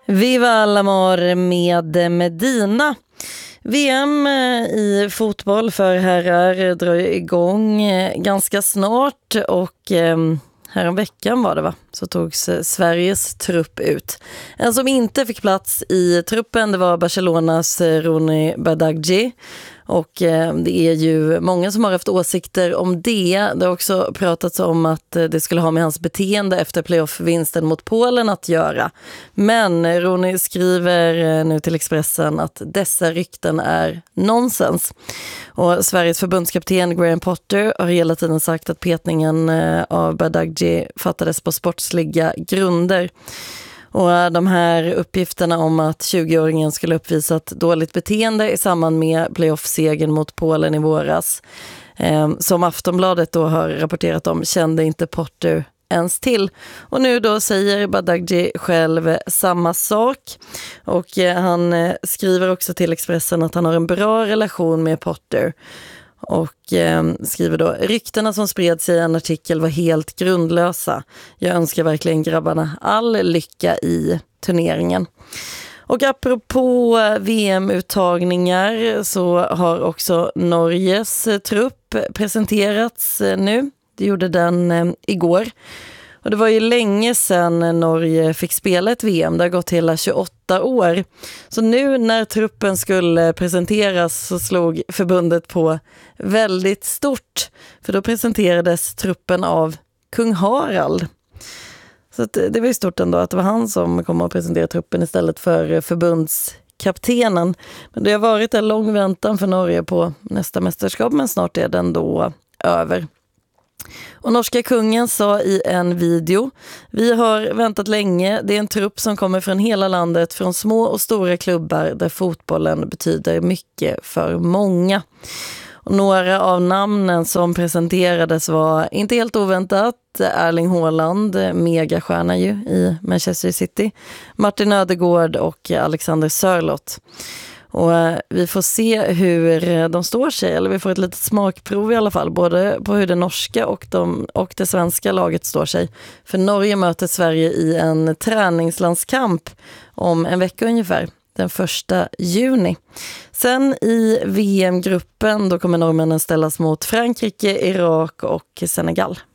Viva l'amor med Medina. VM i fotboll för herrar drar igång ganska snart och häromveckan var det va? Så togs Sveriges trupp ut. En som inte fick plats i truppen det var Barcelonas Rony Bardghji. Och det är ju många som har haft åsikter om det. Det har också pratats om att det skulle ha med hans beteende efter playoff-vinsten mot Polen att göra. Men Rony skriver nu till Expressen att dessa rykten är nonsens. Och Sveriges förbundskapten Graham Potter har hela tiden sagt att petningen av Bardghji fattades på sportsliga grunder. Och de här uppgifterna om att 20-åringen skulle uppvisat dåligt beteende i samband med playoff-segern mot Polen i våras, som Aftonbladet då har rapporterat om, kände inte Potter ens till. Och nu då säger Bardghji själv samma sak. Och han skriver också till Expressen att han har en bra relation med Potter. Och skriver då: ryktena som spreds i en artikel var helt grundlösa. Jag önskar verkligen grabbarna all lycka i turneringen. Och apropå VM-uttagningar så har också Norges trupp presenterats nu. Det gjorde den igår. Och det var ju länge sedan Norge fick spela ett VM. Det har gått hela 28 år. Så nu när truppen skulle presenteras så slog förbundet på väldigt stort. För då presenterades truppen av kung Harald. Så att det var ju stort ändå att det var han som kom att presentera truppen istället för förbundskaptenen. Men det har varit en lång väntan för Norge på nästa mästerskap, men snart är den då över. Och norska kungen sa i en video: vi har väntat länge, det är en trupp som kommer från hela landet, från små och stora klubbar där fotbollen betyder mycket för många. Och några av namnen som presenterades var inte helt oväntat Erling Haaland, megastjärna ju i Manchester City, Martin Ödegaard och Alexander Sörloth. Och vi får se hur de står sig, eller vi får ett litet smakprov i alla fall, både på hur det norska och det svenska laget står sig. För Norge möter Sverige i en träningslandskamp om en vecka ungefär, den 1 juni. Sen i VM-gruppen då kommer norrmännen ställas mot Frankrike, Irak och Senegal.